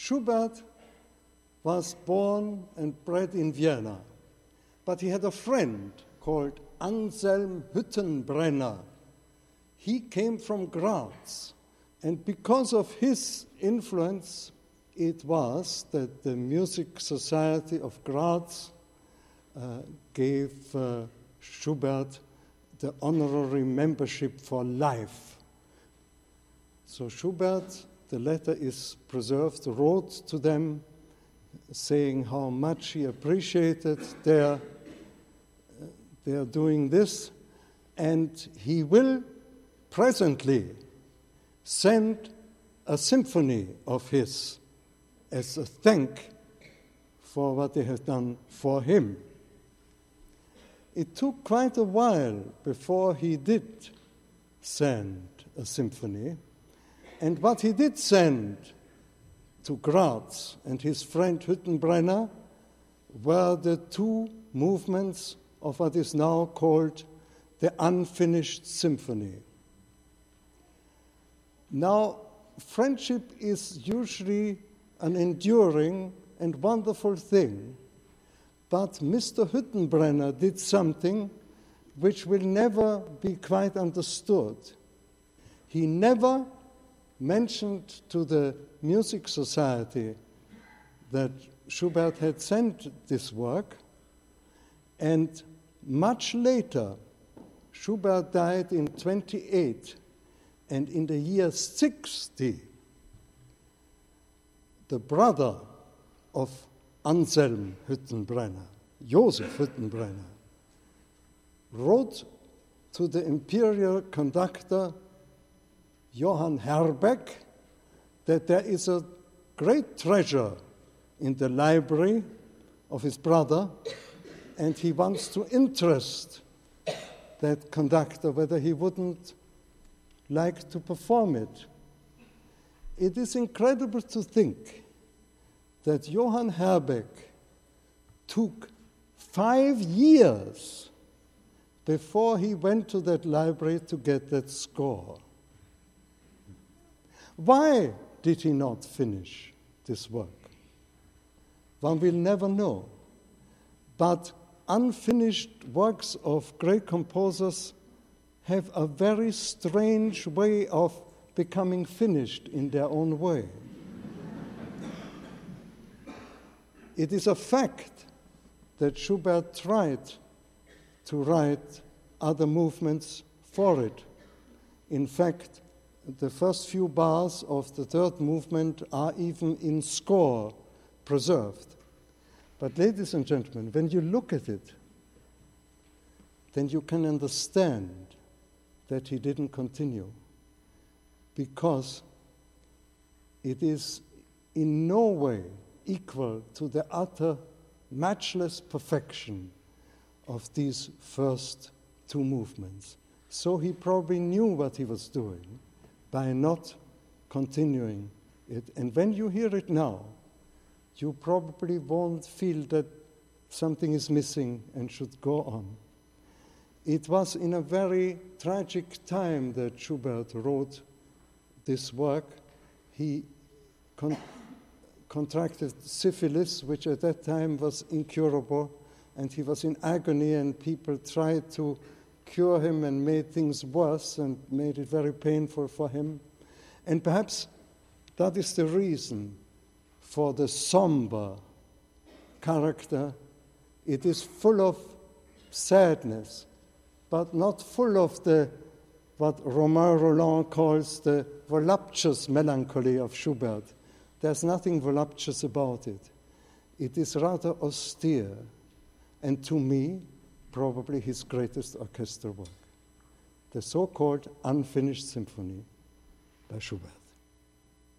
Schubert was born and bred in Vienna, but he had a friend called Anselm Hüttenbrenner. He came from Graz, and because of his influence, it was that the Music Society of Graz gave Schubert the honorary membership for life. So Schubert, the letter is preserved, wrote to them saying how much he appreciated their doing this, and he will presently send a symphony of his as a thank for what they have done for him. It took quite a while before he did send a symphony, and what he did send to Graz and his friend Hüttenbrenner were the two movements of what is now called the Unfinished Symphony. Now, friendship is usually an enduring and wonderful thing, but Mr. Hüttenbrenner did something which will never be quite understood. He never mentioned to the Music Society that Schubert had sent this work, and much later, Schubert died in 28, and in the year 60, the brother of Anselm Hüttenbrenner, Joseph Hüttenbrenner, wrote to the imperial conductor Johann Herbeck that there is a great treasure in the library of his brother, and he wants to interest that conductor whether he wouldn't like to perform it. It is incredible to think that Johann Herbeck took 5 years before he went to that library to get that score. Why did he not finish this work? One will never know. But unfinished works of great composers have a very strange way of becoming finished in their own way. It is a fact that Schubert tried to write other movements for it. In fact, the first few bars of the third movement are even in score preserved. But ladies and gentlemen, when you look at it, then you can understand that he didn't continue, because it is in no way equal to the utter matchless perfection of these first two movements. So he probably knew what he was doing by not continuing it. And when you hear it now, you probably won't feel that something is missing and should go on. It was in a very tragic time that Schubert wrote this work. He contracted syphilis, which at that time was incurable, and he was in agony, and people tried to cure him and made things worse and made it very painful for him. And perhaps that is the reason for the somber character. It is full of sadness, but not full of what Romain Rolland calls the voluptuous melancholy of Schubert. There's nothing voluptuous about it. It is rather austere, and to me, probably his greatest orchestral work, the so-called Unfinished Symphony by Schubert.